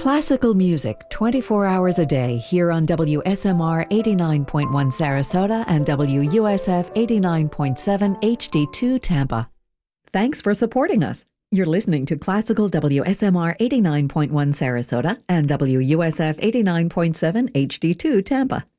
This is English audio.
Classical music 24 hours a day here on WSMR 89.1 Sarasota and WUSF 89.7 HD2 Tampa. Thanks for supporting us. You're listening to Classical WSMR 89.1 Sarasota and WUSF 89.7 HD2 Tampa.